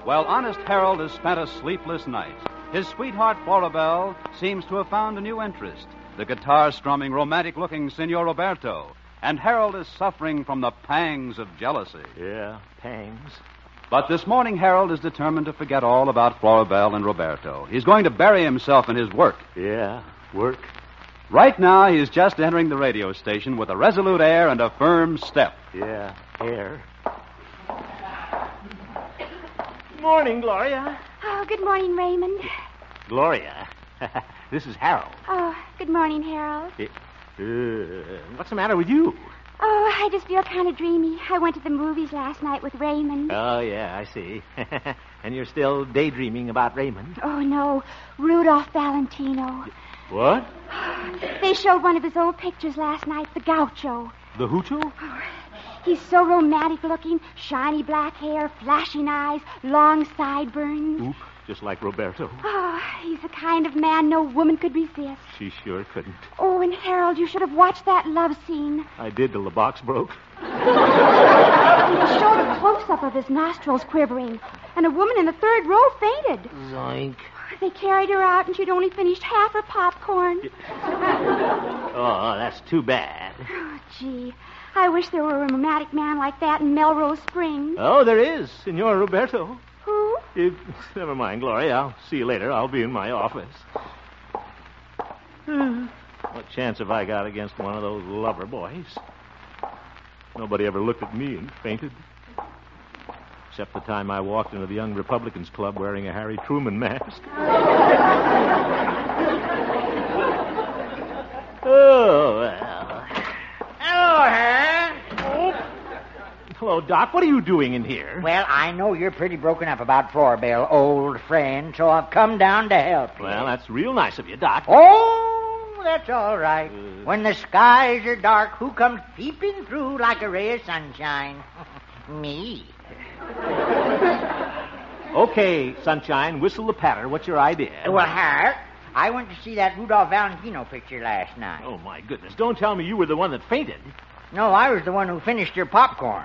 Well, honest Harold has spent a sleepless night. His sweetheart, Floribel, seems to have found a new interest, the guitar-strumming, romantic-looking Senor Roberto. And Harold is suffering from the pangs of jealousy. Yeah, pangs. But this morning, Harold is determined to forget all about Floribel and Roberto. He's going to bury himself in his work. Yeah, work. Right now, he is just entering the radio station with a resolute air and a firm step. Yeah, air. Morning, Gloria. Oh, good morning, Raymond. Gloria, this is Harold. Oh, good morning, Harold. What's the matter with you? Oh, I just feel kind of dreamy. I went to the movies last night with Raymond. Oh, yeah, I see. And you're still daydreaming about Raymond? Oh, no, Rudolph Valentino. What? They showed one of his old pictures last night, the Gaucho. The Hoocho? Oh, he's so romantic looking, shiny black hair, flashing eyes, long sideburns. Oop, just like Roberto. Oh, he's the kind of man no woman could resist. She sure couldn't. Oh, and Harold, you should have watched that love scene. I did till the box broke. They showed a close-up of his nostrils quivering, and a woman in the third row fainted. Zoink. They carried her out, and she'd only finished half her popcorn. Oh, that's too bad. Oh, gee. I wish there were a romantic man like that in Melrose Springs. Oh, there is, Senor Roberto. Who? Never mind, Gloria. I'll see you later. I'll be in my office. What chance have I got against one of those lover boys? Nobody ever looked at me and fainted. Except the time I walked into the Young Republicans Club wearing a Harry Truman mask. Oh, well. Hello, Harold. Hello, Doc. What are you doing in here? Well, I know you're pretty broken up about Floribel, old friend, so I've come down to help you. Well, that's real nice of you, Doc. Oh, that's all right. When the skies are dark, who comes peeping through like a ray of sunshine? Me. Okay, Sunshine, whistle the patter. What's your idea? Well, Harold, I went to see that Rudolph Valentino picture last night. Oh, my goodness. Don't tell me you were the one that fainted. No, I was the one who finished your popcorn.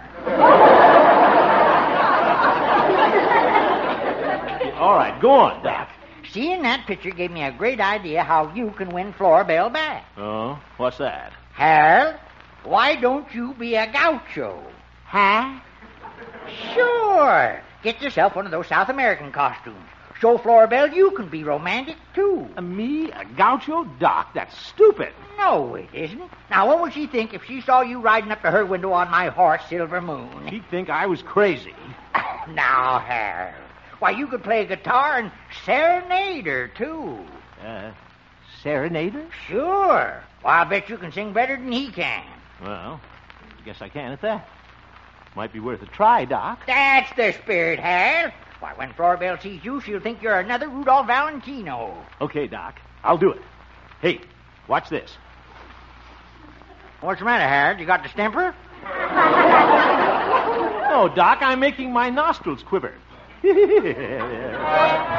All right, go on, Doc. Seeing that picture gave me a great idea how you can win Floribel back. Oh, what's that? Harold, why don't you be a gaucho? Huh? Sure. Get yourself one of those South American costumes. Show Floribel you can be romantic, too. Me? A gaucho? Doc, that's stupid. No, it isn't. Now, what would she think if she saw you riding up to her window on my horse, Silver Moon? She'd think I was crazy. Now, Harold. Why, you could play guitar and serenade her, too. Serenader? Sure. Well, I bet you can sing better than he can. Well, I guess I can at that. Might be worth a try, Doc. That's the spirit, Harold. Why, when Floribel sees you, she'll think you're another Rudolph Valentino. Okay, Doc. I'll do it. Hey, watch this. What's the matter, Harold? You got the stemper? No, Doc, I'm making my nostrils quiver.